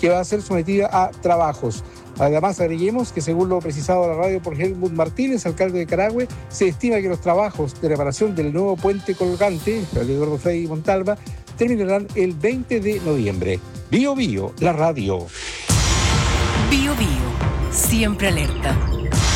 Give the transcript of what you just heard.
que va a ser sometida a trabajos. Además, agreguemos que según lo precisado a la radio por Helmut Martínez, alcalde de Carahue, se estima que los trabajos de reparación del nuevo puente colgante, el de Eduardo Frei y Montalva, terminarán el 20 de noviembre. Bío Bío, la radio. Bío Bío, siempre alerta.